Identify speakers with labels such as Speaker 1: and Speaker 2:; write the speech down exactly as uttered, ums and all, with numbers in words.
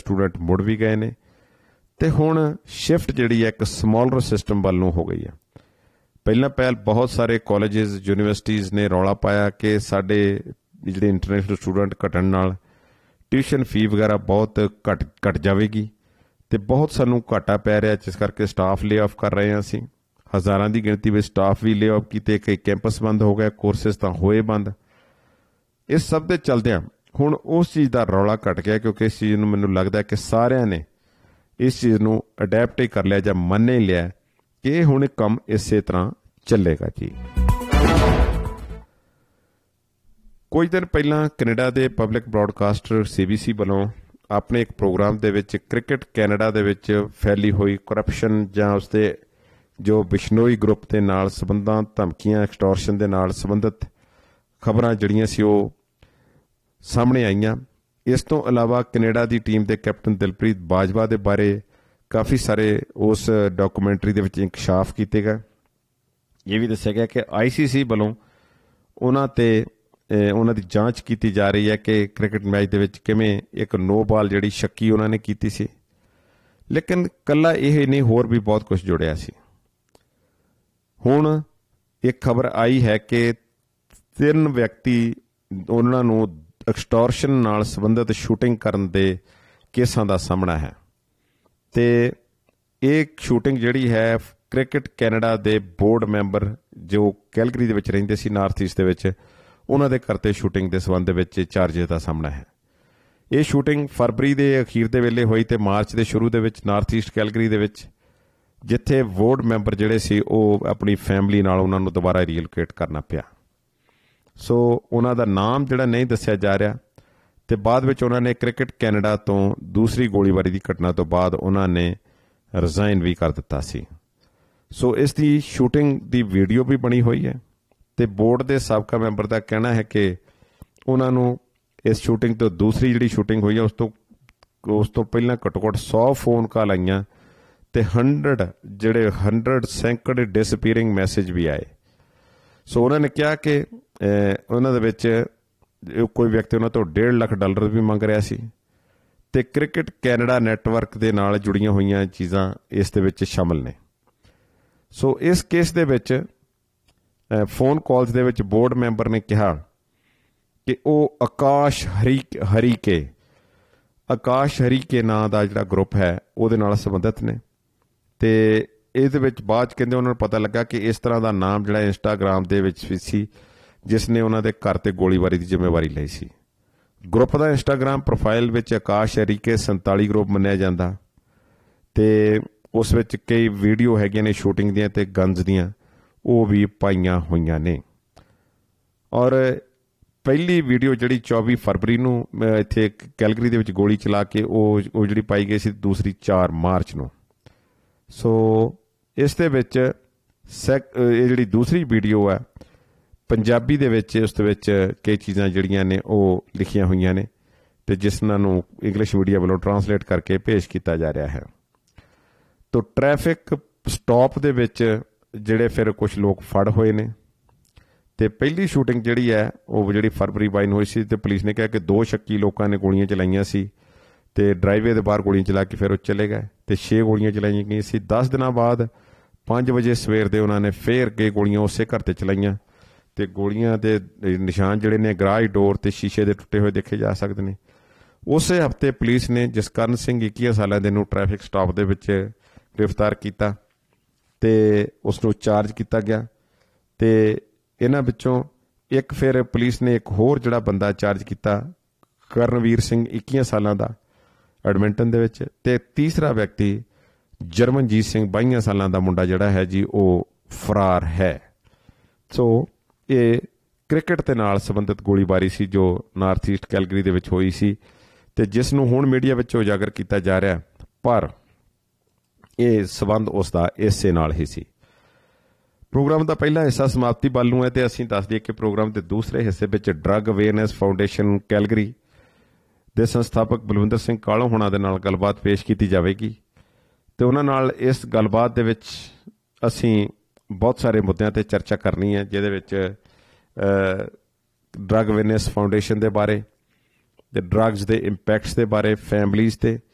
Speaker 1: Student मुड़ भी गए ने ते हुण शिफ्ट जिहड़ी है एक समॉलर सिस्टम ਵੱਲ ਨੂੰ हो गई है। ਪਹਿਲਾਂ ਪਹਿਲ बहुत सारे कॉलेजेस यूनिवर्सिटीज़ ने रौला पाया कि साडे जिहड़े इंटरनेशनल स्टूडेंट घटण नाल ट्यूशन फी वगैरह बहुत घट घट जाएगी तो बहुत सानू घाटा पै रहा, जिस करके स्टाफ ले ऑफ कर रहे हैं। असीं हज़ारां की गिणती में स्टाफ भी ले ऑफ किए, कई कैंपस बंद हो गए, कोर्सिस तो होए बंद। इस सब के चलदिआं हुण उस चीज़ का रौला घट गया, क्योंकि इस चीज़ नूं मैनूं लगदा कि सारिआं ने इस चीज़ नूं अडैप्ट ही कर लिया जां मन्न ही लिया कि हुण काम इस तरह चलेगा जी। कुछ दिन पहला कनेडा के public broadcaster C B C वालों अपने एक प्रोग्राम दे विच क्रिकेट कैनेडा दे विच फैली हुई करप्शन जां उसके जो बिश्नोई ग्रुप के नाल संबंधां, धमकियां, एक्सटॉर्शन के नाल संबंधित खबरां जिहड़ियां सी ओह सामने आईयां। इस तो इलावा कनेडा की टीम के कैप्टन दिलप्रीत बाजवा के बारे काफ़ी सारे उस डॉक्यूमेंटरी दे विच इंकशाफ किए गए। ये भी दस्सिया गया कि आई सी सी वालों उन्हां ते उन्हां दी जांच की जा रही है कि क्रिकेट मैच दे विच किवें एक नो बॉल जिहड़ी शक्की उन्होंने की सी। लेकिन कला यह नहीं, होर भी बहुत कुछ जुड़िया सी। हुण एक खबर आई है कि तीन व्यक्ति उन्हां नूं एक्सटॉर्शन नाल संबंधित शूटिंग करन दे केसां दा सामना है। तो एक शूटिंग जिहड़ी है क्रिकेट कैनेडा के बोर्ड मैंबर जो कैलगरी दे विच रहिंदे सी, नार्थ ईस्ट दे विच, उन्हां दे करते शूटिंग के संबंध में चार्जिज का सामना है। ये शूटिंग फरवरी के अखीर के वेले हुई तो मार्च के शुरू के नार्थ ईस्ट कैलगरी दे विच जिथे बोर्ड मैंबर जिहड़े सी ओह अपनी फैमिली नाल उन्हां नूं दोबारा रीलोकेट करना पिया। सो उन्हां दा नाम जिहड़ा नहीं दस्सिया जा रहा, तो बाद विच उन्हां ने क्रिकेट कैनेडा तो दूसरी गोलीबारी की घटना तो बाद उन्हां ने रिजाइन भी कर दिता सी। सो इसकी शूटिंग की वीडियो भी बनी हुई है। तो बोर्ड के साबका मैंबर का कहना है कि उन्होंने इस शूटिंग तो दूसरी जी शूटिंग हुई है उस तो उस तो पहला घट्टो घट्ट सौ फोन कॉल आईयां तो हंड्रड जिहड़े हंड्रड सैकड़े डिसअपीयरिंग मैसेज भी आए। सो उन्होंने कहा कि उन्होंने विच कोई व्यक्ति उन्होंने तो डेढ़ लाख डॉलर भी मंग रहा सी। ते क्रिकेट कैनेडा नैटवर्क के नाल जुड़ियां हुई चीज़ां इस दे विच शामिल ने। सो इस केस दे विच फोन कॉल्स दे विच बोर्ड मैंबर ने कहा कि वह आकाश हरी हरीके आकाश हरीके नां दा जिहड़ा ग्रुप है उहदे नाल संबंधित ने। ते इहदे विच बाद कहंदे उन्हां नूं पता लगा कि इस तरह का नाम जिहड़ा इंस्टाग्राम दे विच भी सी जिसने उन्हां दे घर ते गोलीबारी की जिम्मेवारी लई सी। ग्रुप का Instagram profile which Akash Harike Santali group मन्निया जांदा ते उस विच कई वीडियो हैगियां ने शूटिंग दियां ते गन्स दियां वो भी पाईयां होईयां ने। और पहली वीडियो जिहड़ी चौबी फरवरी नूं इत्थे कैलगरी दे विच गोली चला के वो जिहड़ी पाई गई सी दूसरी चार मार्च नूं। सो इस दे विच सैक जिहड़ी दूसरी वीडियो है पंजाबी दे विच उस दे विच कई चीज़ां जिहड़ियां ने वो लिखियां होईयां ने ते जिसनां नूं इंग्लिश मीडिया वालों ट्रांसलेट करके पेश किया जा रहा है। तो ट्रैफिक स्टॉप दे विच जिहड़े फिर कुछ लोग फड़ होए ने। तो पहली शूटिंग जिहड़ी है वो जिहड़ी फरवरी बाई हुई सी ते पुलिस ने कहा कि दो शक्की लोगों ने गोलियां चलाइयां सी ते ड्राइवे के बाहर गोलियां चला के फिर वो चले गए तो छे गोलियां चलाई गई सी। दस दिनों बाद पाँच बजे सवेर दे उन्होंने फिर के गोलियां उस घर ते चलाइयां तो गोलियां के निशान जिहड़े ने गराज डोर ते शीशे दे टुटे हुए देखे जा सकते हैं। उस हफ्ते पुलिस ने जसकरण सिंह इक्की साल के ट्रैफिक स्टॉप दे विच गिरफ्तार किया तो उसनों चार्ज किया गया। तो इन्हां विचों एक फिर पुलिस ने एक होर जिहड़ा बंदा चार्ज किया करनवीर सिंह इक्की साल का एडमिंटन दे विच ते तीसरा व्यक्ति जरमनजीत सिंह बाईयां साल का मुंडा जिहड़ा है जी वो फरार है। सो ये क्रिकेट के नाल संबंधित गोलीबारी सी जो नार्थ ईस्ट कैलगरी दे विच होई सी ते जिसनूं हुण मीडिया विच उजागर किया जा रहा, पर यह संबंध उसका इसे नाल ही सी। प्रोग्राम का पहला हिस्सा समाप्ति ਵੱਲ ਨੂੰ है तो असीं दस दिए कि प्रोग्राम के दूसरे हिस्से में ड्रग अवेयरनेस फाउंडेशन कैलगरी के संस्थापक बलविंदर सिंह कालों होना दे नाल गलबात पेश की जाएगी। तो उन्हां नाल इस गलबात दे विच असीं बहुत सारे मुद्दों पर चर्चा करनी है जिहदे विच ड्रग अवेयरनेस फाउंडेशन के बारे, ड्रग्स के इंपैक्ट्स के बारे, फैमिलीज़ ते